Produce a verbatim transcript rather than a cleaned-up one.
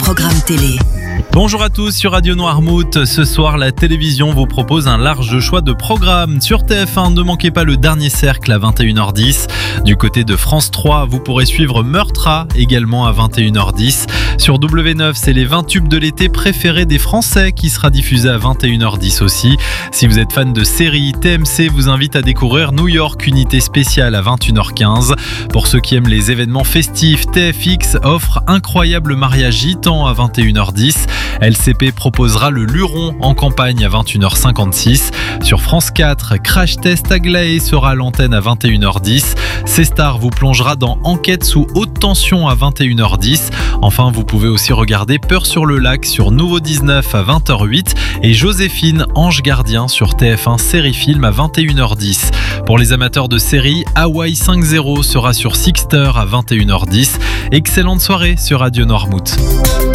programme télé. Bonjour à tous sur Radio Noirmouth. Ce soir, la télévision vous propose un large choix de programmes. Sur T F un, ne manquez pas le dernier cercle à vingt et une heures dix. Du côté de France trois, vous pourrez suivre Meurtra également à vingt et une heures dix. Sur W neuf, c'est les vingt tubes de l'été préférés des Français qui sera diffusé à vingt et une heures dix aussi. Si vous êtes fan de séries, T M C vous invite à découvrir New York, unité spéciale à vingt et une heures quinze. Pour ceux qui aiment les événements festifs, T F X offre Incroyable mariage gitan à vingt et une heures dix. L C P proposera le Luron en campagne à vingt et une heures cinquante-six. Sur France quatre, Crash Test Aglaé sera à l'antenne à vingt et une heures dix. C-Star vous plongera dans Enquête sous haute tension à vingt et une heures dix. Enfin, vous pouvez aussi regarder Peur sur le lac sur Nouveau dix-neuf à vingt heures huit et Joséphine, Ange gardien sur T F un série film à vingt et une heures dix. Pour les amateurs de séries, Hawaii cinq zéro sera sur Sixter à vingt et une heures dix. Excellente soirée sur Radio Noirmouth.